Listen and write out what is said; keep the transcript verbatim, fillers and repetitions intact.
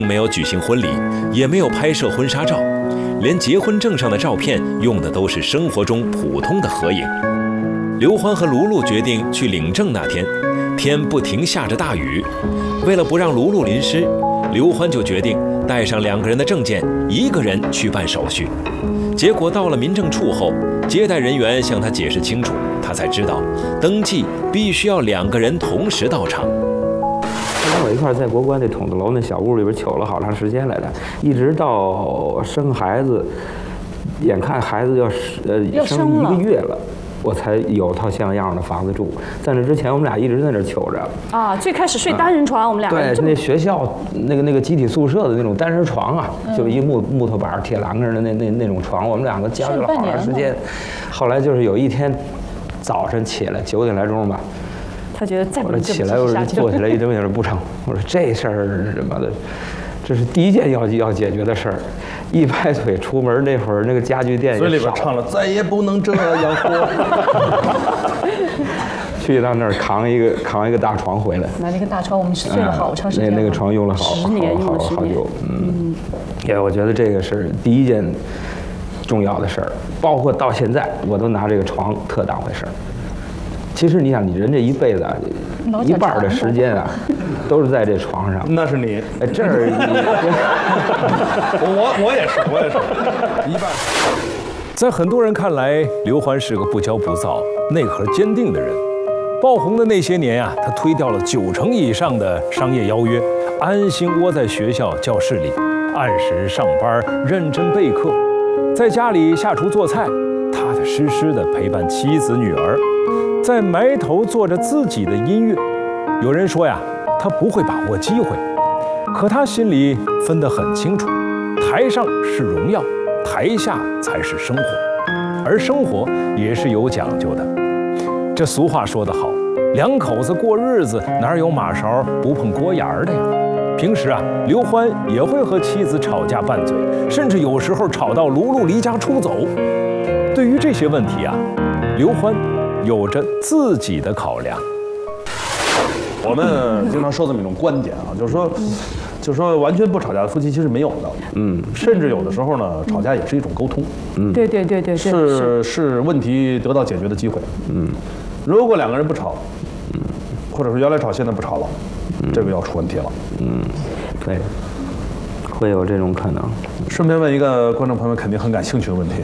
没有举行婚礼，也没有拍摄婚纱照，连结婚证上的照片用的都是生活中普通的合影。刘欢和卢璐决定去领证那天，天不停下着大雨，为了不让卢璐淋湿，刘欢就决定带上两个人的证件，一个人去办手续。结果到了民政处后，接待人员向他解释清楚，他才知道登记必须要两个人同时到场。 他跟我一块在国关那筒子楼那小屋里边求了好长时间来的，一直到生孩子，眼看孩子要呃生一个月了。我才有套像样的房子住，在那之前我们俩一直在那儿求着。 啊，最开始睡单人床，啊、我们俩对，那学校那个那个集体宿舍的那种单人床啊，嗯、就一木木头板铁栏杆的那那那种床，我们两个将就了好长时间。后来就是有一天早晨起来九点来钟吧， 他觉得再不能起来，我说坐起来一睁眼不成，我说这事儿什么的。这是第一件要要解决的事儿，一拍腿出门那会儿，那个家具店也少， 所以里边唱了再也不能这样活。 去到那儿扛一个扛一个大床回来， 买那个大床，我们是睡了好长时间、 嗯。那那个床用了好十年，用了十年。 好久，嗯，也我觉得这个是第一件重要的事儿，包括到现在我都拿这个床特当回事儿。其实你想，你人这一辈子啊，一半的时间啊，都是在这床上。 那是你， 哎，这儿你， 我我也是，我也是，一半。 在很多人看来，刘欢是个不骄不躁、内核坚定的人。爆红的那些年呀、啊，他推掉了九成以上的商业邀约，安心窝在学校教室里，按时上班，认真备课，在家里下厨做菜，踏踏实实地陪伴妻子女儿。在埋头做着自己的音乐，有人说呀，他不会把握机会，可他心里分得很清楚，台上是荣耀，台下才是生活，而生活也是有讲究的。这俗话说得好，两口子过日子，哪有马勺不碰锅沿的呀？平时啊，刘欢也会和妻子吵架拌嘴，甚至有时候吵到卢璐离家出走。对于这些问题啊，刘欢有着自己的考量。 我们经常说这么一种观点啊，就是说，就是说完全不吵架的夫妻其实没有的，嗯，甚至有的时候呢，吵架也是一种沟通， 嗯，对对对对， 是是问题得到解决的机会，嗯，如果两个人不吵，嗯，或者说原来吵现在不吵了，这个要出问题了， 嗯，对，会有这种可能。 顺便问一个观众朋友肯定很感兴趣的问题。